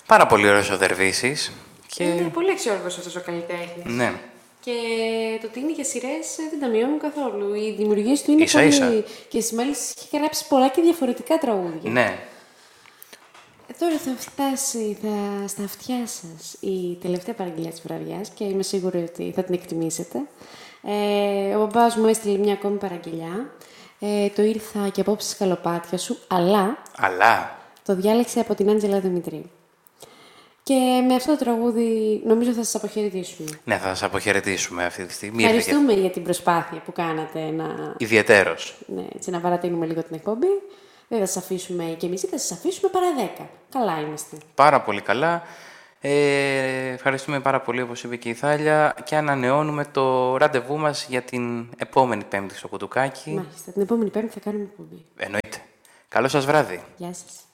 Πάρα πολύ ωραίος ο Δερβίσης. Είναι πολύ αξιόλογος αυτός ο καλλιτέχνης. Ναι. Και το ότι είναι για σειρές δεν τα μειώνουν καθόλου. Οι δημιουργίες του είναι Ίσα-ίσα. πολύ. Και μάλιστα έχει γράψει πολλά και διαφορετικά τραγούδια. Ναι. Τώρα θα φτάσει στα αυτιά σας η τελευταία παραγγελία της βραδιάς και είμαι σίγουρη ότι θα την εκτιμήσετε. Ο μπαμπάς μου έστειλε μια ακόμη παραγγελιά. Το ήρθα και απόψε στα σκαλοπάτια σου, αλλά το διάλεξε από την Άντζελα Δημητρίου. Και με αυτό το τραγούδι νομίζω θα σας αποχαιρετήσουμε. Ναι, θα σας αποχαιρετήσουμε αυτή τη στιγμή. Ευχαριστούμε για την προσπάθεια που κάνατε Ιδιαιτέρως. Ναι, έτσι να παρατείνουμε λίγο την εκπομπή. Δεν θα σας αφήσουμε και εμείς, θα σας αφήσουμε παρά 10. Καλά είμαστε. Πάρα πολύ καλά. Ευχαριστούμε πάρα πολύ, όπως είπε και η Θάλια, και ανανεώνουμε το ραντεβού μας για την επόμενη Πέμπτη στο Κουτουκάκι. Μάλιστα, την επόμενη Πέμπτη θα κάνουμε εκπομπή. Εννοείται. Καλό σας βράδυ. Γεια σας.